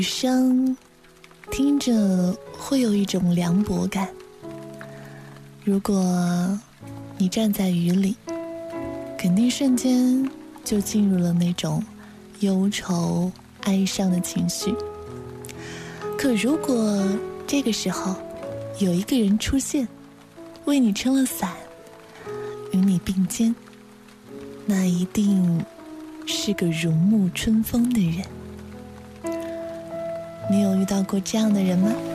声听着会有一种凉薄感。如果你站在雨里，肯定瞬间就进入了那种忧愁哀伤的情绪。可如果这个时候有一个人出现，为你撑了伞，与你并肩，那一定是个如沐春风的人。你有遇到过这样的人吗？